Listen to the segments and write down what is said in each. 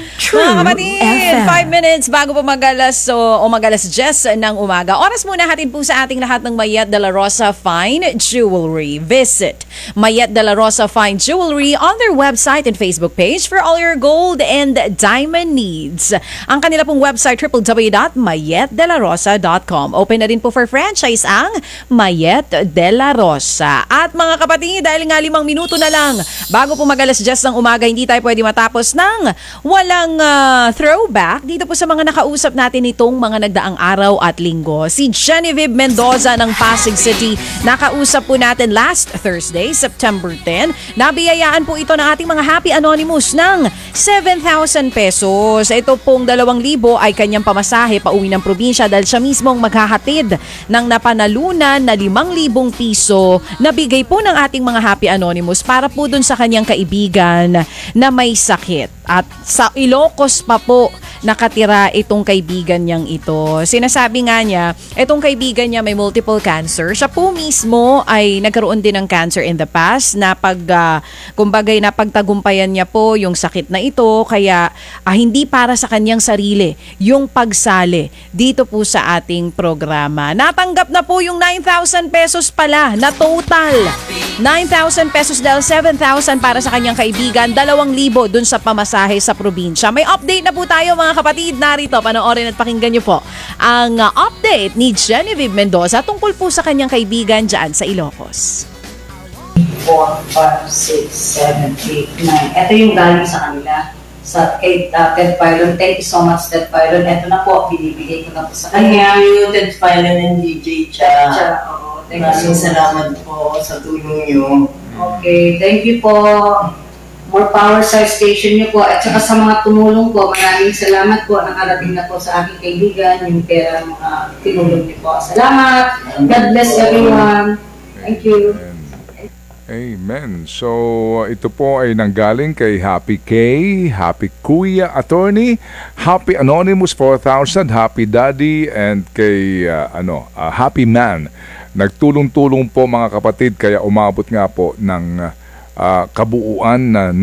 True Mga kapatid, FM. 5 minutes bago po mag-alas o mag-alas 10 ng umaga. Oras muna hatid po sa ating lahat ng Mayet de la Rosa Fine Jewelry. Visit Mayet de la Rosa Fine Jewelry on their website and Facebook page for all your gold and diamond needs. Ang kanila pong website www.mayetdelarosa.com. Open na din po for franchise ang Mayet de la Rosa. At mga kapatid, dahil nga 5 minuto na lang bago po mag-alas 10 ng umaga, hindi tayo pwede matapos ng walang throwback dito po sa mga nakausap natin itong mga nagdaang araw at linggo. Si Genevieve Mendoza ng Pasig City, nakausap po natin last Thursday, September 10. Nabiyayaan po ito ng ating mga Happy Anonymous ng 7,000 pesos. Ito pong 2,000 ay kanyang pamasahe pauwi ng probinsya dahil siya mismong maghahatid ng napanalunan na 5,000 piso na bigay po ng ating mga Happy Anonymous para po dun sa kanyang kaibigan na may sakit. At sa Ilocos pa po nakatira itong kaibigan niyang ito. Sinasabi nga niya, itong kaibigan niya may multiple cancer. Siya po mismo ay nagkaroon din ng cancer in the past na kumbagay napagtagumpayan niya po yung sakit na ito. Kaya hindi para sa kanyang sarili yung pagsali dito po sa ating programa. Natanggap na po yung 9,000 pesos pala na total. 9,000 pesos dahil 7,000 para sa kanyang kaibigan, 2,000 dun sa pamasahe sa probinsya. May update na po tayo mga kapatid. Narito, panoorin at pakinggan niyo po ang update ni Genevieve Mendoza tungkol po sa kanyang kaibigan dyan sa Ilocos. 4, 5, 6, 7, 8, 9. Ito yung galing sa kanila. Kay Ted Pylon. Thank you so much, Ted Pylon. Ito na po, binibigay ko na po sa kanya. Yung Ted Pylon and DJ Cha. Oo, thank you so Maraming much. salamat po sa tulong niyo. Okay, thank you po. More power sa station niyo po. At saka sa mga tumulong po, maraming salamat po. Nakarating na po sa aking kaibigan yung pera mga tinulong niyo po. Salamat. God bless everyone. Thank you. Amen. So, ito po ay nanggaling kay Happy K, Happy Kuya Attorney, Happy Anonymous 4,000, Happy Daddy, and kay Happy Man. Nagtulong-tulong po mga kapatid, kaya umabot nga po ng kabuuan na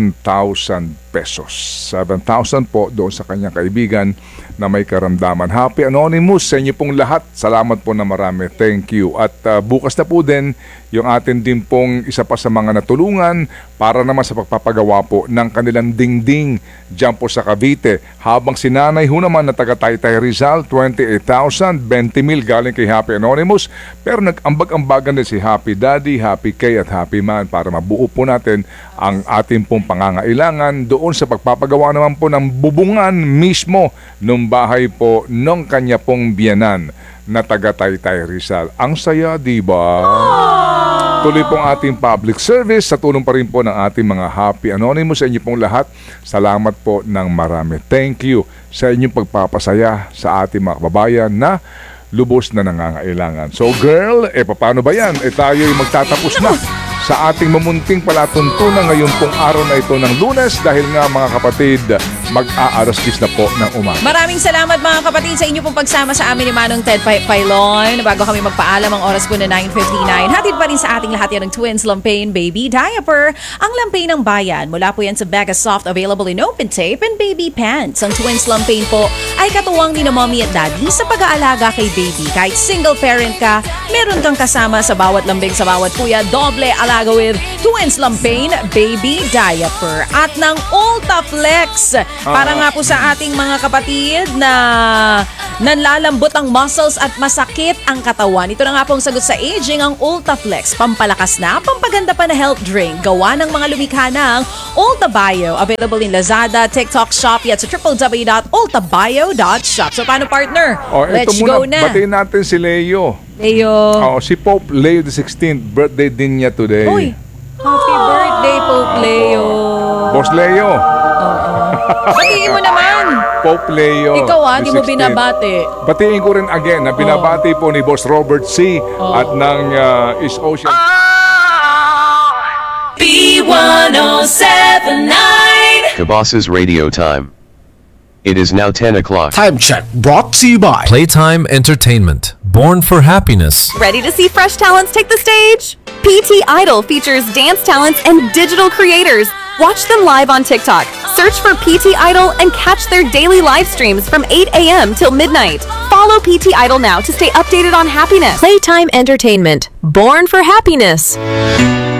9,000 pesos. 7,000 po doon sa kanyang kaibigan na may karamdaman. Happy Anonymous sa inyo pong lahat. Salamat po na marami. Thank you. At bukas na po din yung atin din pong isa pa sa mga natulungan para naman sa pagpapagawa po ng kanilang dingding dyan po sa Cavite. Habang si Nanay ho naman na taga Taytay Rizal, 28,000, 20,000 galing kay Happy Anonymous. Pero nag-ambag-ambagan din si Happy Daddy, Happy K at Happy Man para mabuo po natin ang ating pong pangangailangan doon sa pagpapagawa naman po ng bubungan mismo ng bahay po ng kanya pong biyanan na taga Taytay Rizal. Ang saya, di ba? Tuloy pong ating public service sa tulong pa rin po ng ating mga Happy Anonymous sa inyo pong lahat. Salamat po ng marami. Thank you sa inyong pagpapasaya sa ating mga kababayan na lubos na nangangailangan. So girl, paano ba yan? Tayo'y magtatapos na sa ating mamunting palatuntunan ngayon pong araw na ito ng Lunes dahil nga mga kapatid, mag-aaras 10 na po ng umaga. Maraming salamat mga kapatid sa inyo pong pagsama sa amin ni Manong Ted Pylon. Bago kami magpaalam, ang oras po na 9:59. Hatid pa rin sa ating lahat yan ng Twins Lampain Baby Diaper. Ang Lampain ng bayan. Mula po yan sa Bega Soft, available in open tape and baby pants. Ang Twins Lampain po ay katuwang ni na mommy at daddy sa pag-aalaga kay baby. Kahit single parent ka, meron kang kasama sa bawat lambing, sa bawat kuya. Doble alaga with Twins Lampain Baby Diaper. At ng Ultaflex. Para nga po sa ating mga kapatid na nanlalambot ang muscles at masakit ang katawan. Ito na nga pong sagot sa aging, ang Ultaflex. Pampalakas na, pampaganda pa na health drink. Gawa ng mga lumikha ng Ultabio. Available in Lazada, TikTok, Shopee at sa www.ultabio.shop. So paano partner? Let's go na. Batiin natin si Leo. Si Pope Leo XVI. Birthday din niya today. Uy, happy birthday Pope Leo. Boss Leo. Batiin mo naman. Pope Leo. Ikaw di mo binabati. Batiin ko rin again na binabati po ni Boss Robert C. At ng East Ocean. B1079 Kabas's Radio Time. It is now 10 o'clock. Time check brought to you by Playtime Entertainment, born for happiness. Ready to see fresh talents take the stage? PT Idol features dance talents and digital creators, Watch them live on TikTok. Search for PT Idol and catch their daily live streams from 8 a.m. till midnight. Follow PT Idol now to stay updated on happiness. Playtime Entertainment. Born for happiness.